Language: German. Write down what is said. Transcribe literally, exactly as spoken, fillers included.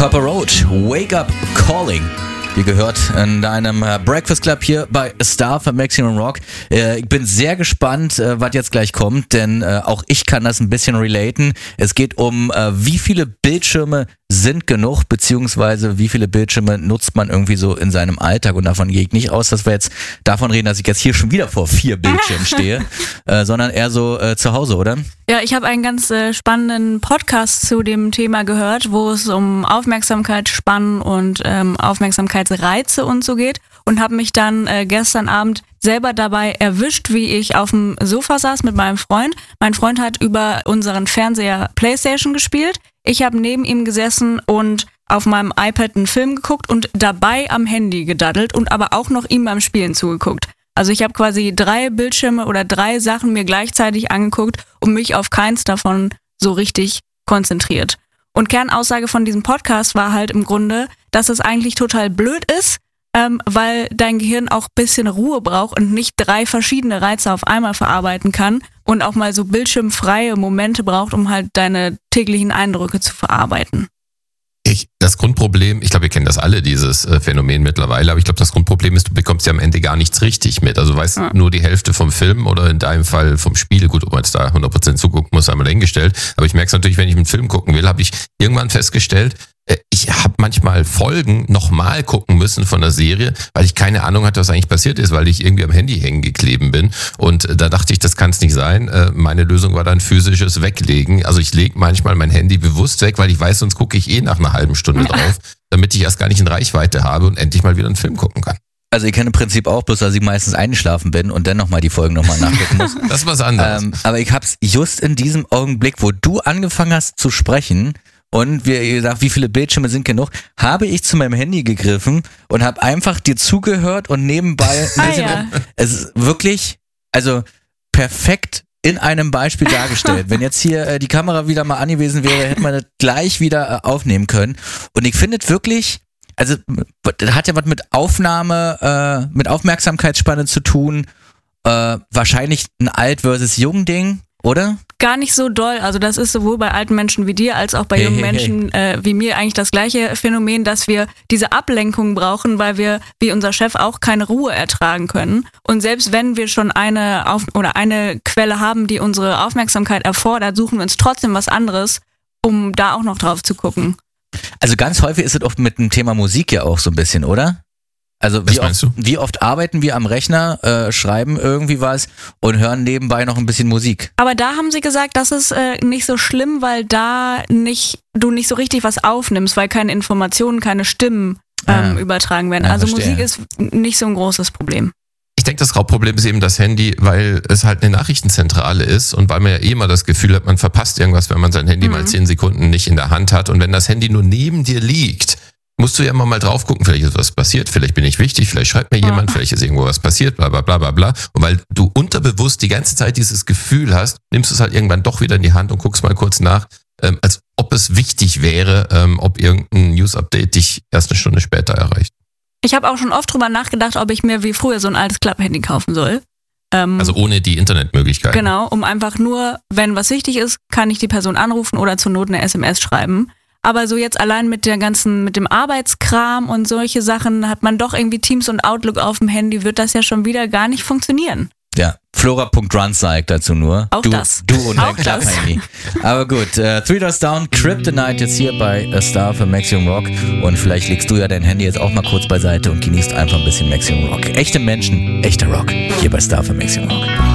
Copper Road, Wake Up Calling. Wie gehört in deinem Breakfast Club hier bei Star für Maximum Rock. Ich bin sehr gespannt, was jetzt gleich kommt, denn auch ich kann das ein bisschen relaten. Es geht um, wie viele Bildschirme sind genug, beziehungsweise wie viele Bildschirme nutzt man irgendwie so in seinem Alltag. Und davon gehe ich nicht aus, dass wir jetzt davon reden, dass ich jetzt hier schon wieder vor vier Bildschirmen stehe, äh, sondern eher so äh, zu Hause, oder? Ja, ich habe einen ganz äh, spannenden Podcast zu dem Thema gehört, wo es um Aufmerksamkeitsspannen und ähm, Aufmerksamkeitsreize und so geht und habe mich dann äh, gestern Abend selber dabei erwischt, wie ich auf dem Sofa saß mit meinem Freund. Mein Freund hat über unseren Fernseher PlayStation gespielt. Ich habe neben ihm gesessen und auf meinem iPad einen Film geguckt und dabei am Handy gedaddelt und aber auch noch ihm beim Spielen zugeguckt. Also ich habe quasi drei Bildschirme oder drei Sachen mir gleichzeitig angeguckt und mich auf keins davon so richtig konzentriert. Und Kernaussage von diesem Podcast war halt im Grunde, dass es eigentlich total blöd ist, ähm, weil dein Gehirn auch ein bisschen Ruhe braucht und nicht drei verschiedene Reize auf einmal verarbeiten kann und auch mal so bildschirmfreie Momente braucht, um halt deine täglichen Eindrücke zu verarbeiten. Ich, das Grundproblem, ich glaube, wir kennen das alle, dieses äh, Phänomen mittlerweile, aber ich glaube, das Grundproblem ist, du bekommst ja am Ende gar nichts richtig mit. Also du weißt ja nur die Hälfte vom Film oder in deinem Fall vom Spiel. Gut, ob man jetzt da hundert Prozent zugucken muss, einmal dahingestellt. Aber ich merke es natürlich, wenn ich einen Film gucken will, habe ich irgendwann festgestellt, äh, ich habe manchmal Folgen nochmal gucken müssen von der Serie, weil ich keine Ahnung hatte, was eigentlich passiert ist, weil ich irgendwie am Handy hängen geklebt bin. Und äh, da dachte ich, das kann es nicht sein. Äh, meine Lösung war dann physisches Weglegen. Also ich lege manchmal mein Handy bewusst weg, weil ich weiß, sonst gucke ich eh nach einer halben Stunde drauf, damit ich erst gar nicht in Reichweite habe und endlich mal wieder einen Film gucken kann. Also ich kenne im Prinzip auch, bloß dass ich meistens eingeschlafen bin und dann nochmal die Folgen nochmal nachgucken muss. Das ist was anderes. Ähm, aber ich hab's just in diesem Augenblick, wo du angefangen hast zu sprechen und wir gesagt, wie viele Bildschirme sind genug, habe ich zu meinem Handy gegriffen und habe einfach dir zugehört und nebenbei ein bisschen, Ah, ja. es ist wirklich, also perfekt in einem Beispiel dargestellt. Wenn jetzt hier äh, die Kamera wieder mal angewiesen wäre, hätte man das gleich wieder äh, aufnehmen können. Und ich finde es wirklich, also das hat ja was mit Aufnahme, äh, mit Aufmerksamkeitsspanne zu tun. Äh, wahrscheinlich ein alt versus jung Ding, oder? Gar nicht so doll. Also das ist sowohl bei alten Menschen wie dir als auch bei Hey, jungen hey, Menschen äh, wie mir eigentlich das gleiche Phänomen, dass wir diese Ablenkung brauchen, weil wir, wie unser Chef, auch keine Ruhe ertragen können. Und selbst wenn wir schon eine Auf- oder eine Quelle haben, die unsere Aufmerksamkeit erfordert, suchen wir uns trotzdem was anderes, um da auch noch drauf zu gucken. Also ganz häufig ist es oft mit dem Thema Musik ja auch so ein bisschen, oder? Also wie Was meinst oft, du? wie oft arbeiten wir am Rechner, äh, schreiben irgendwie was und hören nebenbei noch ein bisschen Musik? Aber da haben sie gesagt, das ist äh, nicht so schlimm, weil da nicht du nicht so richtig was aufnimmst, weil keine Informationen, keine Stimmen ähm, Ah. übertragen werden. Ja, also verstehe. Musik ist nicht so ein großes Problem. Ich denke, das Hauptproblem ist eben das Handy, weil es halt eine Nachrichtenzentrale ist und weil man ja eh immer das Gefühl hat, man verpasst irgendwas, wenn man sein Handy Mhm. mal zehn Sekunden nicht in der Hand hat. Und wenn das Handy nur neben dir liegt, musst du ja immer mal drauf gucken, vielleicht ist was passiert, vielleicht bin ich wichtig, vielleicht schreibt mir jemand, vielleicht ist irgendwo was passiert, bla bla bla bla bla. Und weil du unterbewusst die ganze Zeit dieses Gefühl hast, nimmst du es halt irgendwann doch wieder in die Hand und guckst mal kurz nach, ähm, als ob es wichtig wäre, ähm, ob irgendein News-Update dich erst eine Stunde später erreicht. Ich habe auch schon oft drüber nachgedacht, ob ich mir wie früher so ein altes Klapphandy kaufen soll. Ähm, Also ohne die Internetmöglichkeit. genau, um einfach nur, wenn was wichtig ist, kann ich die Person anrufen oder zur Not eine S M S schreiben. Aber so jetzt allein mit der ganzen, mit dem Arbeitskram und solche Sachen hat man doch irgendwie Teams und Outlook auf dem Handy, wird das ja schon wieder gar nicht funktionieren. Ja, Flora Punkt Run zeigt dazu nur. Auch du, das. Du und dein Auch das. Klapphandy. Aber gut, äh, Three Doors Down, Kryptonite jetzt hier bei A Star für Maximum Rock. Und vielleicht legst du ja dein Handy jetzt auch mal kurz beiseite und genießt einfach ein bisschen Maximum Rock. Echte Menschen, echter Rock. Hier bei Star für Maximum Rock.